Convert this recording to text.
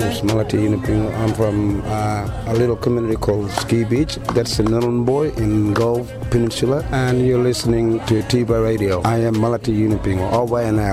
is Malati Yunupingo. I'm from a little community called Ski Beach. That's in Nhulunbuy in Gulf Peninsula. And you're listening to Tiba Radio. I am Malati Yunupingo. Over and out.